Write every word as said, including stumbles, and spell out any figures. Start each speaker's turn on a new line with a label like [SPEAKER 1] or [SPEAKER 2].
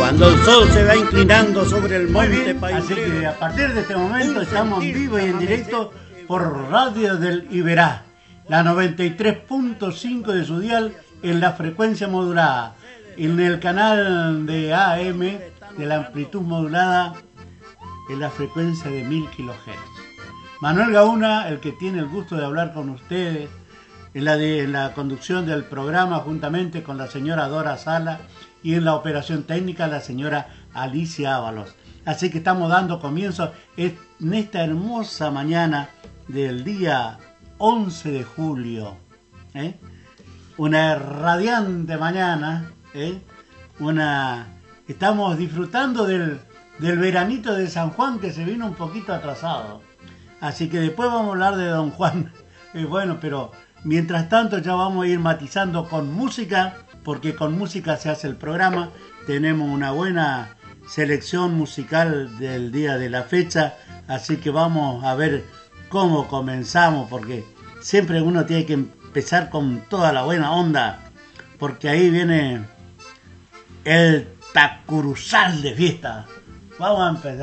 [SPEAKER 1] Cuando el sol se va inclinando sobre el monte
[SPEAKER 2] País. Así que a partir de este momento estamos en vivo y en directo por Radio del Iberá, la noventa y tres punto cinco de su dial en la frecuencia modulada, en el canal de A M de la amplitud modulada en la frecuencia de mil kilohertz. Manuel Gauna, el que tiene el gusto de hablar con ustedes en la, de, en la conducción del programa juntamente con la señora Dora Sala y en la operación técnica la señora Alicia Ábalos. Así que estamos dando comienzo en esta hermosa mañana del día once de julio, ¿eh? Una radiante mañana, ¿eh? Una... estamos disfrutando del, del veranito de San Juan, que se vino un poquito atrasado, así que después vamos a hablar de Don Juan. Eh, bueno, pero mientras tanto ya vamos a ir matizando con música, porque con música se hace el programa. Tenemos una buena selección musical del día de la fecha, así que vamos a ver cómo comenzamos, porque siempre uno tiene que empezar con toda la buena onda, porque ahí viene el Tacuruzal de fiesta. Vamos a empezar.